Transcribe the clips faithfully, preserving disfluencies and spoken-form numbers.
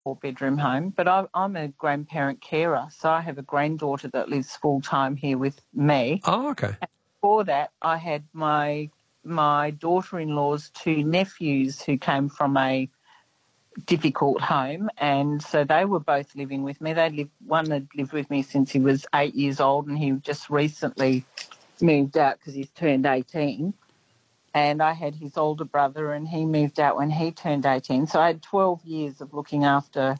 four-bedroom home, but I, I'm a grandparent carer, so I have a granddaughter that lives full-time here with me. Oh, okay. And before that, I had my my daughter-in-law's two nephews who came from a difficult home, and so they were both living with me. They lived, one had lived with me since he was eight years old, and he just recently moved out because he's turned eighteen. And I had his older brother, and he moved out when he turned eighteen. So I had twelve years of looking after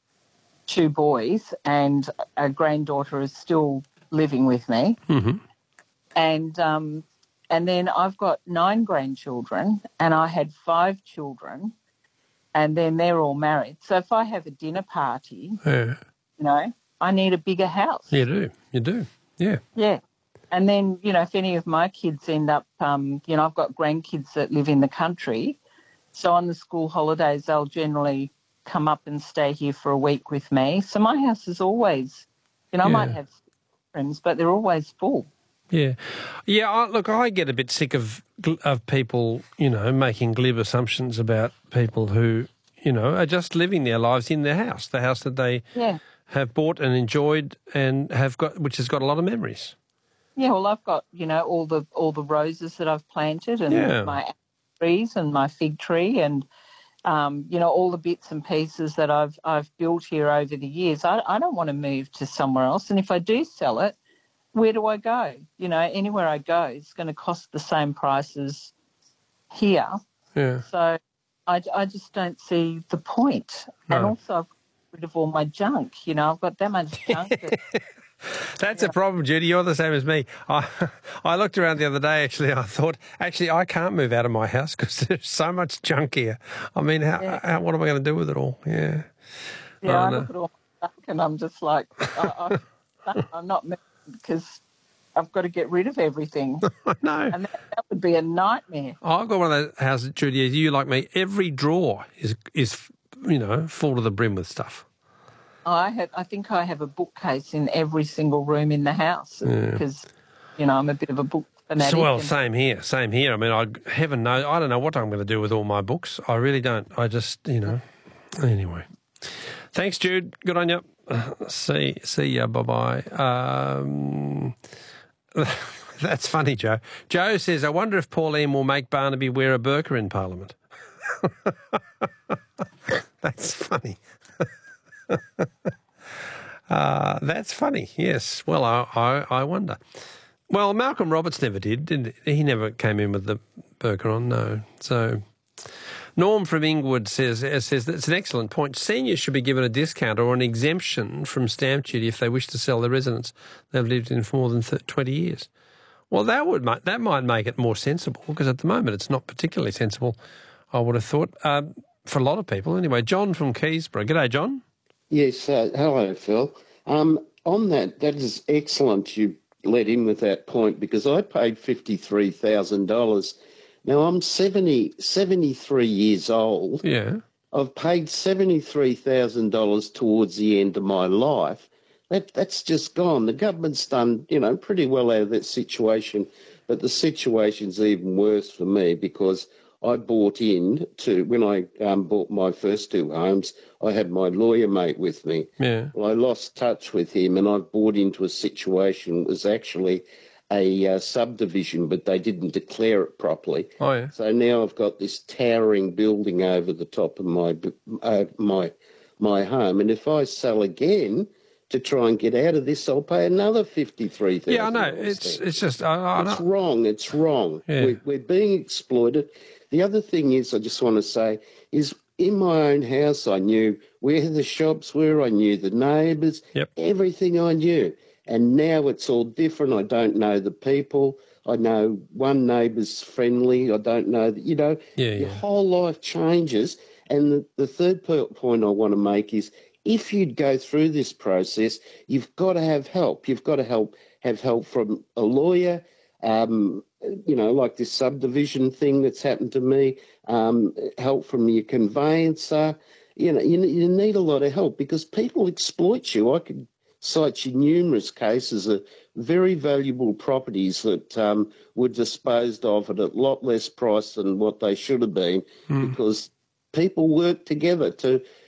two boys, and a granddaughter is still living with me. Mm-hmm. And um, and then I've got nine grandchildren, and I had five children, and then they're all married. So if I have a dinner party, Yeah. you know, I need a bigger house. You do. You do. Yeah. Yeah. And then, you know, if any of my kids end up, um, you know, I've got grandkids that live in the country, so on the school holidays they'll generally come up and stay here for a week with me. So my house is always, you know, I Yeah. might have friends, but they're always full. Yeah. Yeah, I, look, I get a bit sick of of people, you know, making glib assumptions about people who, you know, are just living their lives in their house, the house that they Yeah. have bought and enjoyed and have got, which has got a lot of memories. Yeah, well, I've got, you know, all the all the roses that I've planted, and Yeah. my apple trees and my fig tree, and um, you know, all the bits and pieces that I've I've built here over the years. I, I don't want to move to somewhere else, and if I do sell it, where do I go? You know, anywhere I go, it's going to cost the same price as here. Yeah. So I, I just don't see the point. And No. also, I've got rid of all my junk. You know, I've got that much junk. That, That's a problem, Judy. You're the same as me. I I looked around the other day, actually. I thought, actually, I can't move out of my house because there's so much junk here. I mean, how, Yeah. how, what am I going to do with it all? Yeah. yeah, Oh, I no. look at all my junk and I'm just like, I, I, I'm not moving because I've got to get rid of everything. No. And that, that would be a nightmare. Oh, I've got one of those houses, Judy, as you like me, every drawer is, is you know, full to the brim with stuff. I have, I think I have a bookcase in every single room in the house because, you know, I'm a bit of a book fanatic. So, well, and- same here, same here. I mean, I heaven knows, I don't know what I'm going to do with all my books. I really don't. I just, you know, anyway. Thanks, Jude. Good on you. Uh, see, see ya. Bye-bye. Um, that's funny, Joe. Joe says, I wonder if Pauline will make Barnaby wear a burqa in Parliament. That's funny. uh, that's funny, yes. Well, I, I, I wonder. Well, Malcolm Roberts never did, did he? He never came in with the burqa on, no. So, Norm from Inglewood says, says that's an excellent point. Seniors should be given a discount or an exemption from stamp duty if they wish to sell their residence they've lived in for more than twenty years. Well, that would make, that might make it more sensible because at the moment it's not particularly sensible, I would have thought, um, for a lot of people. Anyway, John from Keysborough. G'day, John. Yes, uh, hello, Phil. Um, on that, that is excellent you let in with that point because I paid fifty-three thousand dollars. Now, I'm seventy, seventy-three years old. Yeah. I've paid seventy-three thousand dollars towards the end of my life. That That's just gone. The government's done, you know, pretty well out of that situation, but the situation's even worse for me because I bought in to, when I um, bought my first two homes, I had my lawyer mate with me. Yeah. Well, I lost touch with him and I bought into a situation that was actually a uh, subdivision, but they didn't declare it properly. Oh, yeah. So now I've got this towering building over the top of my uh, my my home. And if I sell again to try and get out of this, I'll pay another fifty-three thousand dollars. Yeah, I know. It's, it's just... I, I It's know. wrong. It's wrong. Yeah. We're, we're being exploited. The other thing is, I just want to say, is in my own house, I knew where the shops were, I knew the neighbours, Yep. everything I knew. And now it's all different. I don't know the people. I know one neighbour's friendly. I don't know, that, you know, Yeah, your yeah. whole life changes. And the, the third po- point I want to make is if you'd go through this process, you've got to have help. You've got to help have help from a lawyer, um, you know, like this subdivision thing that's happened to me, um, help from your conveyancer. You know, you, you need a lot of help because people exploit you. I could cite you numerous cases of very valuable properties that um, were disposed of at a lot less price than what they should have been Mm. because people work together to,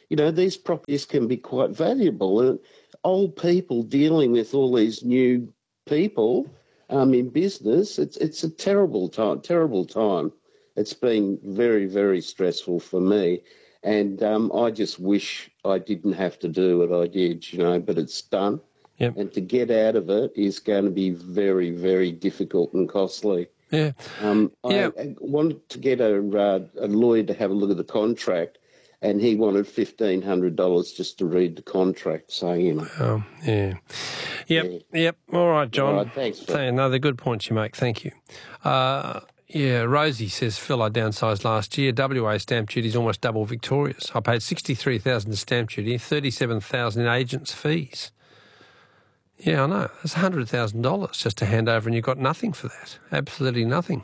you know, these properties can be quite valuable. And old people dealing with all these new people um, in business, it's it's a terrible time, terrible time. It's been very, very stressful for me. And um, I just wish I didn't have to do what I did, you know, but it's done. Yep. And to get out of it is going to be very, very difficult and costly. Yeah. Um, yeah. I, I wanted to get a, uh, a lawyer to have a look at the contract, and he wanted fifteen hundred dollars just to read the contract. So, you know. Oh, yeah. Yep, Yeah. yep. All right, John. All right, thanks, Phil. Th- No, they're good points you make. Thank you. Uh, yeah, Rosie says, Phil, I downsized last year. W A stamp duty is almost double Victoria's. I paid sixty-three thousand dollars to stamp duty, thirty-seven thousand dollars in agents' fees. Yeah, I know. That's one hundred thousand dollars just to hand over, and you got nothing for that. Absolutely nothing.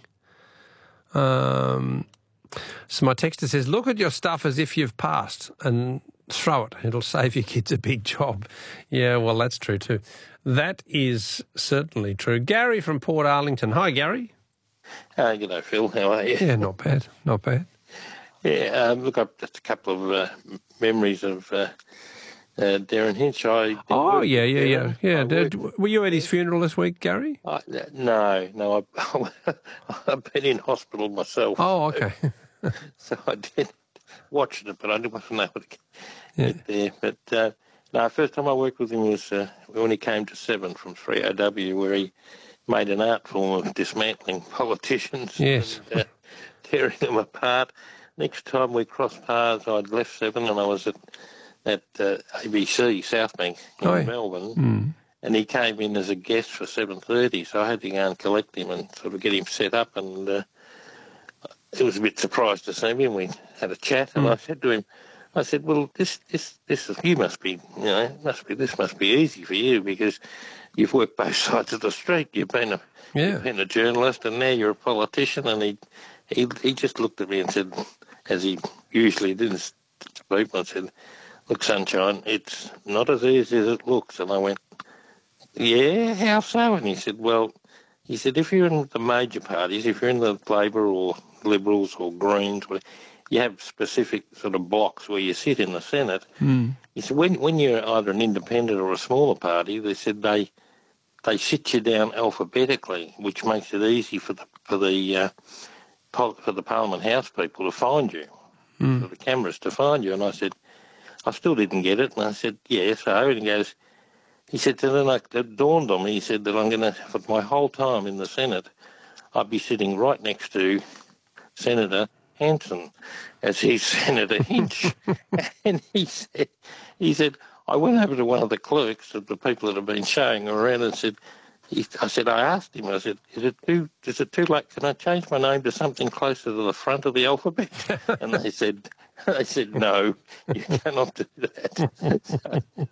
Um, so my texter says, look at your stuff as if you've passed and throw it. It'll save your kids a big job. Yeah, well, that's true too. That is certainly true. Gary from Port Arlington. Hi, Gary. Uh, g'day, Phil. How are you? Yeah, not bad. Not bad. Yeah, um, look, I've just a couple of uh, memories of uh, uh, Darren Hinch. I Oh, yeah, yeah, yeah. Darren. yeah. I Did, worked- were you at his funeral this week, Gary? I, no, no, I've, I've been in hospital myself. Oh, okay. So I did watch it, but I wasn't able to Yeah. get there. But uh, no, first time I worked with him was uh, when he came to Seven from three O W, where he made an art form of dismantling politicians Yes. and uh, tearing them apart. Next time we crossed paths, I'd left Seven and I was at at uh, A B C Southbank in Oh, yeah. Melbourne, Mm. and he came in as a guest for seven thirty, so I had to go and collect him and sort of get him set up, and uh, I was a bit surprised to see him. We had a chat, and Mm. I said to him, I said, well, this, this, this, is, you must be, you know, must be, this must be easy for you because you've worked both sides of the street. You've been a, Yeah. you've been a journalist, and now you're a politician. And he, he, he just looked at me and said, as he usually did, to people, and said, look, sunshine, it's not as easy as it looks. And I went, yeah, how so? And he said, well, he said, if you're in the major parties, if you're in the Labor or Liberals or Greens, you have specific sort of blocks where you sit in the Senate. Mm. He said, when when you're either an independent or a smaller party, they said they they sit you down alphabetically, which makes it easy for the for the uh, pol- for the Parliament House people to find you, Mm. for the cameras to find you. And I said, I still didn't get it. And I said, yeah, so. And he goes, he said, so then it dawned on me, he said that I'm going to, for my whole time in the Senate, I'd be sitting right next to Senator Hanson as he's Senator Hinch. And he said, he said, I went over to one of the clerks of the people that have been showing around and said, he, I said, I asked him, I said, is it too, is it too late? Can I change my name to something closer to the front of the alphabet? And they said, they said, no, you cannot do that. So,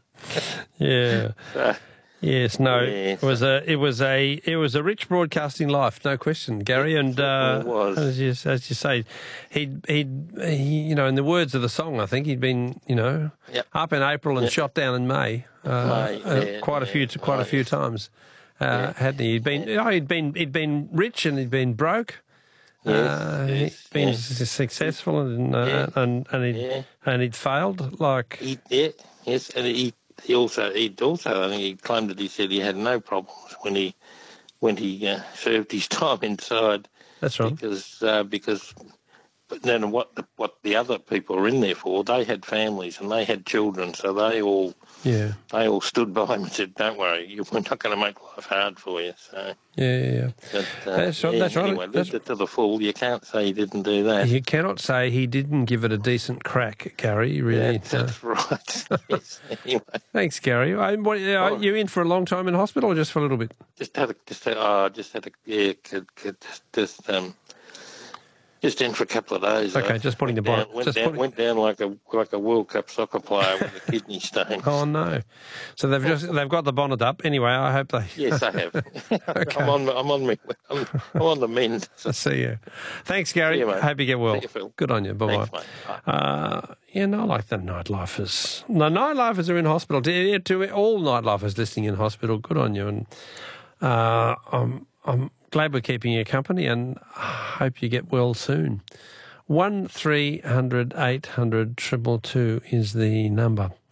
Yeah. so, Yes, no, Yes. it was a, it was a, it was a rich broadcasting life, no question, Gary. And uh, certainly was. as you as you say, he'd he'd he, you know, in the words of the song, I think he'd been, you know, Yep. up in April and Yep. shot down in May, uh, May, uh, yeah, quite a few yeah. quite a Oh, few yes. times, uh, Yeah. hadn't he? He'd been, oh, he'd been he'd been rich and he'd been broke. Yes, uh, yes, he'd been yes. s- successful and uh, Yeah. and and he'd Yeah. and he'd failed. Like He, yeah, yes, and he he also he also I think he claimed that he said he had no problems when he when he uh, served his time inside that's right. because uh, because but then what the, what the other people were in there for, they had families and they had children, so they all Yeah, they all stood by him and said, "Don't worry, you, we're not going to make life hard for you." So yeah, yeah. yeah. but, uh, That's right, yeah, that's right, Anyway, that's- lived it to the full. You can't say he didn't do that. You cannot say he didn't give it a decent crack, Gary. You really. Yeah, uh, that's right. Yes. Anyway. thanks, Gary. I, what, are Oh. you in for a long time in hospital or just for a little bit? Just had a, just had, oh, just had a, yeah, could, could just, just, um, just in for a couple of days. Okay, I just putting the went bonnet- down, went, just down, putting- went down like a like a World Cup soccer player with a kidney stone. Oh no! So they've just they've got the bonnet up. Anyway, I hope they. Yes, I have. I'm on. I'm on me. I'm, I'm on the mend. I see you. Thanks, Gary. See you, mate. Hope you get well. See you, Phil. Good on you. Bye Thanks, bye. mate. Bye. Uh, yeah, no, I like the nightlifers. The nightlifers are in hospital. To, to all nightlifers listening in hospital, good on you. And uh, I'm I'm glad we're keeping you company, and I hope you get well soon. one three hundred eight hundred two two two is the number.